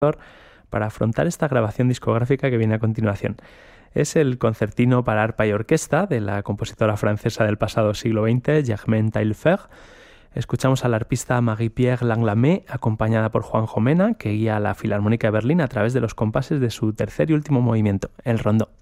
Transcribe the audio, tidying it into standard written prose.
para afrontar esta grabación discográfica que viene a continuación. Es el concertino para arpa y orquesta de la compositora francesa del pasado siglo XX, Germaine Taillefer. Escuchamos a la arpista Marie-Pierre Langlamé, acompañada por Juanjo Mena, que guía a la Filarmónica de Berlín a través de los compases de su tercer y último movimiento, el rondó.